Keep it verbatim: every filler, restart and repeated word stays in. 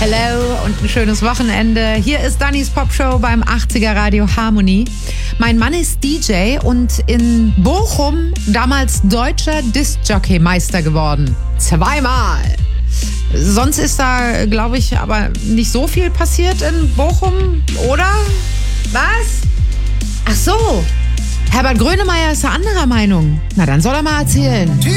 Hello und ein schönes Wochenende. Hier ist Dannys Popshow beim achtziger Radio Harmony. Mein Mann ist D J und in Bochum damals deutscher Disc-Jockey-Meister geworden. Zweimal. Sonst ist da, glaube ich, aber nicht so viel passiert in Bochum, oder? Was? Ach so. Herbert Grönemeyer ist da anderer Meinung. Na, dann soll er mal erzählen.